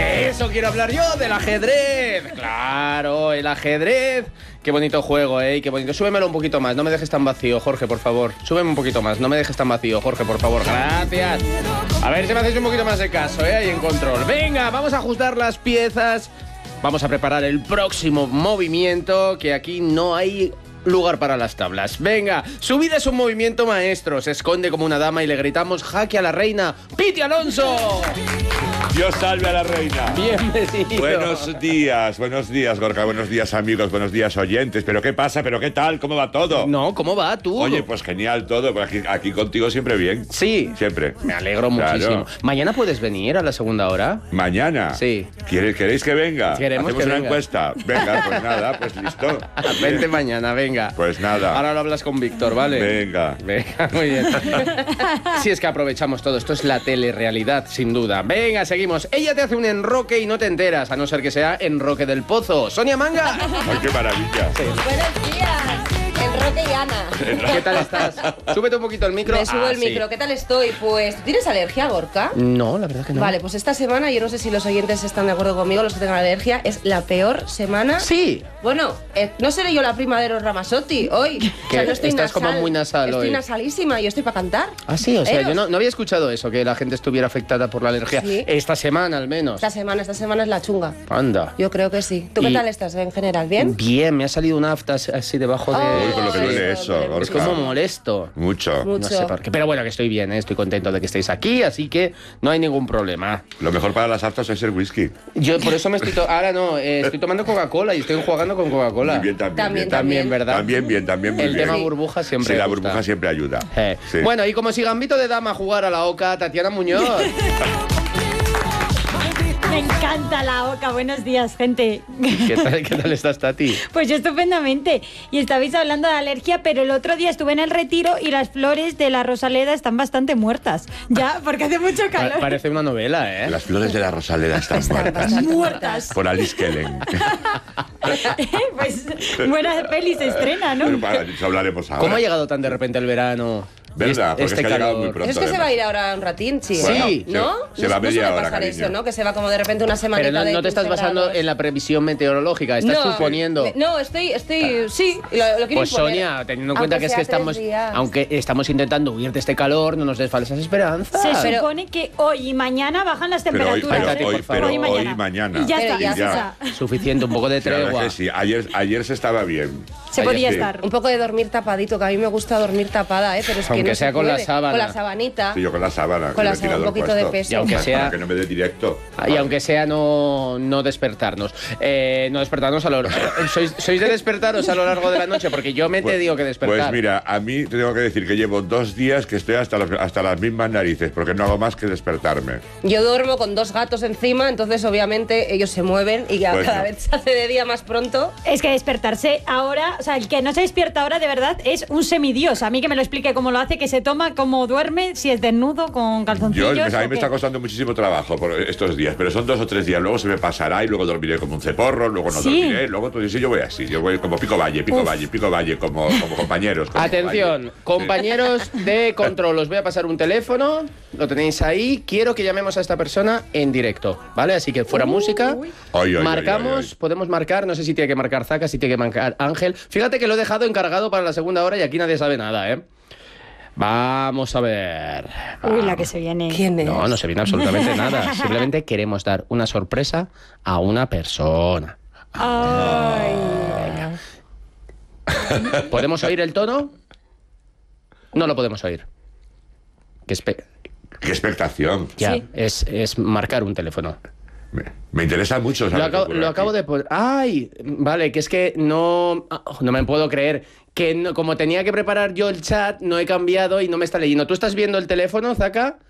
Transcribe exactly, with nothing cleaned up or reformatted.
De eso quiero hablar yo, del ajedrez. Claro, el ajedrez. Qué bonito juego, ¿eh? Qué bonito. Súbemelo un poquito más, no me dejes tan vacío, Jorge, por favor. Súbeme un poquito más, no me dejes tan vacío, Jorge, por favor. Gracias. A ver si me hacéis un poquito más de caso, ¿eh? Ahí en control. Venga, vamos a ajustar las piezas. Vamos a preparar el próximo movimiento, que aquí no hay lugar para las tablas. Venga, su vida es un movimiento maestro. Se esconde como una dama y le gritamos jaque a la reina. ¡Piti Alonso! Dios salve a la reina. Bienvenido. Buenos días, buenos días, Gorka. Buenos días, amigos. Buenos días, oyentes. ¿Pero qué pasa? ¿Pero qué tal? ¿Cómo va todo? No, ¿cómo va tú? Oye, pues genial todo. Pues aquí, aquí contigo siempre bien. Sí. Siempre. Me alegro Claro. muchísimo. ¿Mañana puedes venir a la segunda hora? ¿Mañana? Sí. ¿Quieres, ¿Queréis que venga? Queremos Hacemos que una venga. encuesta. Venga, pues nada, pues listo. Vente mañana, venga. Pues nada. Ahora lo hablas con Víctor, ¿vale? Venga. Venga, muy bien. Sí, es que aprovechamos todo. Esto es la telerrealidad, sin duda. Venga, seguimos. Ella te hace un enroque y no te enteras, a no ser que sea enroque del pozo. ¡Sonia Manga! Ay, qué maravilla. Sí. Buenos días, Enroque y Ana. ¿Qué tal estás? Súbete un poquito el micro. Me subo Ah, el sí. micro. ¿Qué tal estoy? Pues, ¿tú tienes alergia, Gorka? No, la verdad que no. Vale, pues esta semana, yo no sé si los oyentes están de acuerdo conmigo, los que tengan alergia, es la peor semana. Sí. Bueno, eh, no seré yo la prima de los Ramazotti hoy. O sea, Que no estoy estás nasal. como muy nasal Estoy hoy. nasalísima y estoy para cantar. Ah, sí, o sea, Eros. yo no, no había escuchado eso, que la gente estuviera afectada por la alergia. Sí. Esta semana, al menos. Esta semana, esta semana es la chunga. Anda. Yo creo que sí. ¿Tú qué Y- tal estás en general? ¿Bien? Bien, me ha salido una afta así debajo de... Oh, Uy, con lo que sí. duele eso, Es Gorka. Es como molesto. Mucho. Mucho. No sé por qué. Pero bueno, que estoy bien, ¿eh? Estoy contento de que estéis aquí, así que no hay ningún problema. Lo mejor para las aftas es el whisky. Yo por eso me estoy... to- Ahora no, eh, estoy tomando Coca-Cola y estoy jugando con Coca-Cola. Muy bien, también. También, bien. También, ¿verdad? También bien, también muy El bien. tema Sí. burbuja siempre Sí, la gusta. burbuja siempre ayuda. Eh. Sí. Bueno, y como si Gambito de Dama jugara a la Oca, Tatiana Muñoz. Me encanta la oca. Buenos días, gente. ¿Qué tal, qué tal estás, Tati? Pues yo estupendamente. Y estabais hablando de alergia, pero el otro día estuve en el retiro y las flores de la Rosaleda están bastante muertas. Ya, porque hace mucho Pa- calor. parece una novela, ¿eh? Las flores de la Rosaleda están muertas. Muertas. Por Alice Kellen. Pues buena peli se estrena, ¿no? Pero para eso hablaremos ahora. ¿Cómo ha llegado tan de repente el verano? ¿Verdad? Y Porque es que ha llegado muy calor. pronto. Es que se va a además. ir ahora un ratín, sí. Bueno, ¿eh? ¿No? se- se va no, media no suele hora, pasar cariño. eso, ¿no? Que se va como de repente una semanita Pero no, de no te estás quince basando grados. en la previsión meteorológica, estás No, suponiendo. me- No, estoy, estoy, sí, lo, lo quiero Pues imponer. Sonia, teniendo en cuenta Aunque que es que sea tres estamos, días. aunque estamos intentando huir de este calor, no nos des falsas esperanzas. Se pero- supone que hoy y mañana bajan las Pero hoy, temperaturas. pero Tati, ¿eh? hoy, por favor. pero Hoy y hoy mañana. y mañana. Y ya Pero está, ya ya está. Suficiente, un poco de Sí, la verdad tregua. que sí. Ayer, ayer se estaba bien. Se podía Sí. estar. Un poco de dormir tapadito, que a mí me gusta dormir tapada, ¿eh? Pero es que Aunque no sea se con la puede. sábana. Con la sabanita. Sí, yo con la sábana. Con el la sábana, un ventilador poquito de puesto. peso. Y aunque Para sea- que no me dé directo. Y aunque sea no, no despertarnos. Eh, no despertarnos a lo ¿Sois, ¿Sois de despertaros a lo largo de la noche? Porque yo me he Pues- tenido que despertar. Pues mira, a mí te tengo que decir que llevo dos días que estoy hasta, los- hasta las mismas narices, porque no hago más que despertarme. Yo duermo con dos gatos encima, entonces obviamente ellos se mueven y ya Pues cada no. vez se hace de día más pronto. Es que despertarse ahora, o sea, el que no se despierta ahora de verdad es un semidios. A mí que me lo explique cómo lo hace, que se toma, cómo duerme, si es desnudo, con Yo, calzoncillos. a mí o me qué. está costando muchísimo trabajo por estos días, pero son dos o tres días. Luego se me pasará y luego dormiré como un ceporro, luego no Sí. dormiré, luego todo eso yo voy así. Yo voy como pico valle, pico Uf. valle, pico valle, como, como compañeros. como Atención, valle. compañeros de control, os voy a pasar un teléfono, lo tenéis ahí, quiero que llamemos a esta persona en directo, ¿vale? Así que fuera música, Ay, ay, ay, marcamos, ay, ay. podemos marcar, no sé si tiene que marcar Zaca, si tiene que marcar Ángel. Fíjate que lo he dejado encargado para la segunda hora y aquí nadie sabe nada, ¿eh? Vamos a ver. Uy, la que se viene. ¿Quién es? No, no se viene absolutamente nada, simplemente queremos dar una sorpresa a una persona. Ay. ¿Podemos oír el tono? No lo podemos oír. Que espe- Qué expectación. ya, Sí. es, es marcar un teléfono. Me, me interesa mucho. Lo, saber qué acabo, ocurre lo aquí. acabo de poner. ¡Ay! Vale, que es que no. ah, No me puedo creer. Que no- como tenía que preparar yo el chat, no he cambiado y no me está leyendo. ¿Tú estás viendo el teléfono, Zaca?